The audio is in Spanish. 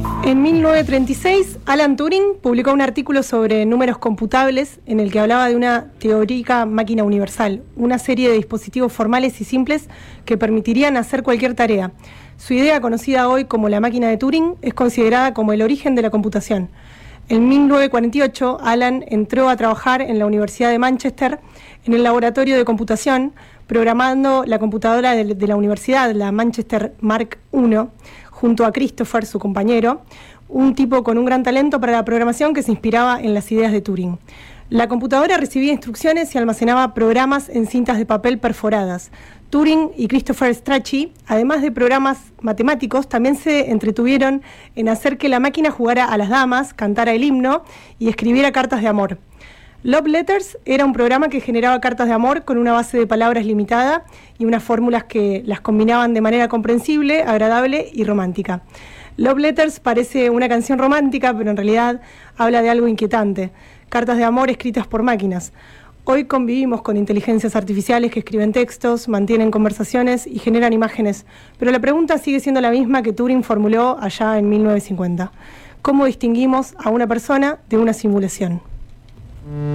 En 1936, Alan Turing publicó un artículo sobre números computables en el que hablaba de una teórica máquina universal, una serie de dispositivos formales y simples que permitirían hacer cualquier tarea. Su idea, conocida hoy como la máquina de Turing, es considerada como el origen de la computación. En 1948, Alan entró a trabajar en la Universidad de Manchester en el laboratorio de computación, programando la computadora de la universidad, la Manchester Mark I, junto a Christopher, su compañero, un tipo con un gran talento para la programación que se inspiraba en las ideas de Turing. La computadora recibía instrucciones y almacenaba programas en cintas de papel perforadas. Turing y Christopher Strachey, además de programas matemáticos, también se entretuvieron en hacer que la máquina jugara a las damas, cantara el himno y escribiera cartas de amor. Love Letters era un programa que generaba cartas de amor con una base de palabras limitada y unas fórmulas que las combinaban de manera comprensible, agradable y romántica. Love Letters parece una canción romántica, pero en realidad habla de algo inquietante. Cartas de amor escritas por máquinas. Hoy convivimos con inteligencias artificiales que escriben textos, mantienen conversaciones y generan imágenes, pero la pregunta sigue siendo la misma que Turing formuló allá en 1950. ¿Cómo distinguimos a una persona de una simulación?